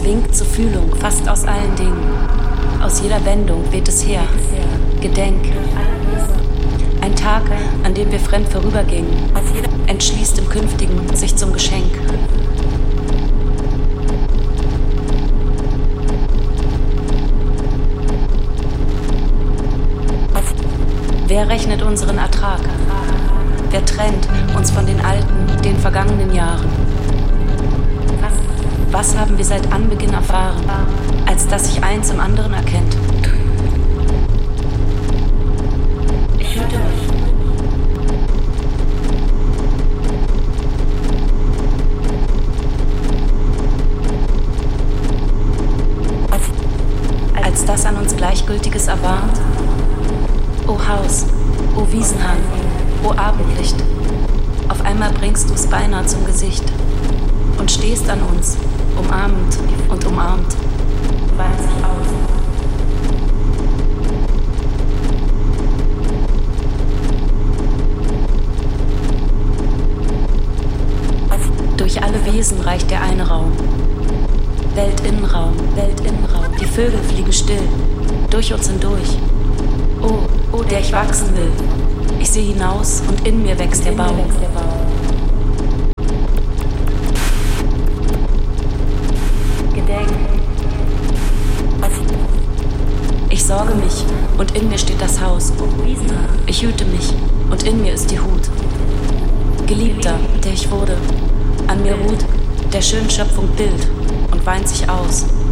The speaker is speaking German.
winkt zur Fühlung, fast aus allen Dingen. Aus jeder Wendung weht es her. Gedenk. Ein Tag, an dem wir fremd vorübergingen, entschließt im Künftigen sich zum Geschenk. Wer rechnet unseren Ertrag? Wer trennt uns von den alten, den vergangenen Jahren? Was haben wir seit Anbeginn erfahren, als dass sich eins im anderen erkennt? Ich hüte mich. Als das an uns Gleichgültiges erwarnt? O Haus, o Wiesenhang, o Abendlicht, auf einmal bringst du's beinahe zum Gesicht und stehst an uns, umarmend und umarmt, weint sich aus. Durch alle Wesen reicht der eine Raum. Weltinnenraum, Weltinnenraum. Die Vögel fliegen still, durch uns hindurch. Oh, der ich wachsen will. Ich sehe hinaus und in mir wächst der Baum. Gedenk. Ich sorge mich und in mir steht das Haus. Ich hüte mich und in mir ist die Hut. Geliebter, der ich wurde, an mir ruht der schönen Schöpfung Bild und weint sich aus.